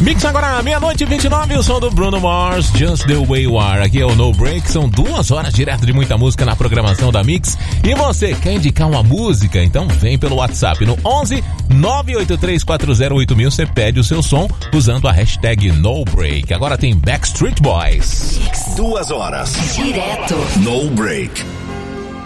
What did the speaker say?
Mix agora, meia-noite e 29, o som do Bruno Mars, Just The Way You Are. Aqui é o No Break, são 2 horas direto de muita música na programação da Mix. E você quer indicar uma música? Então vem pelo WhatsApp no 11 983408000. Você pede o seu som usando a hashtag No Break. Agora tem Backstreet Boys. 2 horas. Direto. No Break.